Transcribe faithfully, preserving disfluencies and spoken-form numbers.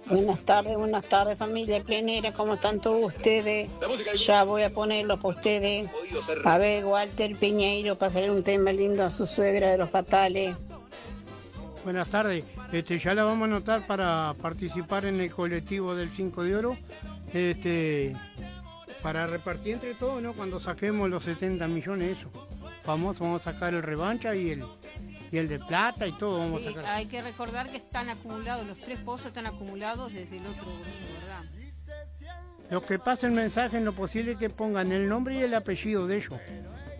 Buenas tardes, buenas tardes familia plenera, ¿cómo están todos ustedes? Ya voy a ponerlo para ustedes. A ver, Walter Piñeiro, para hacer un tema lindo a su suegra de los fatales. Buenas tardes, este, ya la vamos a anotar para participar en el colectivo del cinco de oro, este, para repartir entre todos, ¿no? Cuando saquemos los setenta millones, eso. Famoso, vamos a sacar el revancha y el, y el de plata y todo vamos Sí, a sacar. hay que recordar que están acumulados, los tres pozos están acumulados desde el otro domingo, ¿verdad? Los que pasen mensaje en lo posible que pongan el nombre y el apellido de ellos.